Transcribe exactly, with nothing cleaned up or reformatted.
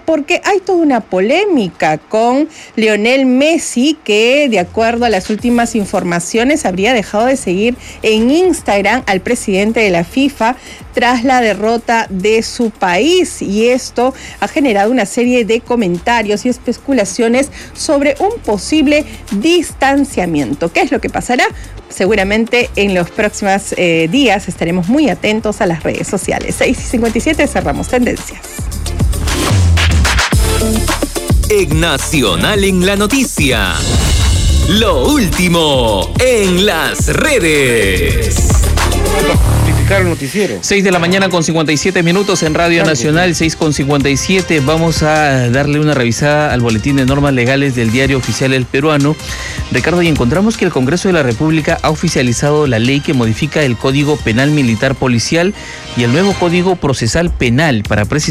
porque hay toda una polémica con Lionel Messi, que de acuerdo a las últimas informaciones habría dejado de seguir en Instagram al presidente de la FIFA tras la derrota de su país, y esto ha generado una serie de comentarios y especulaciones sobre un posible distanciamiento. ¿Qué es lo que pasará? Seguramente en los próximos eh, días estaremos muy atentos a las redes sociales. seis y cincuenta y siete, cerramos tendencias. En Nacional en la Noticia, lo último en las redes. El noticiero. seis de la mañana con cincuenta y siete minutos en Radio Nacional, seis con cincuenta y siete. Vamos a darle una revisada al boletín de normas legales del Diario Oficial El Peruano. Ricardo, y encontramos que el Congreso de la República ha oficializado la ley que modifica el Código Penal Militar Policial y el nuevo Código Procesal Penal para precisar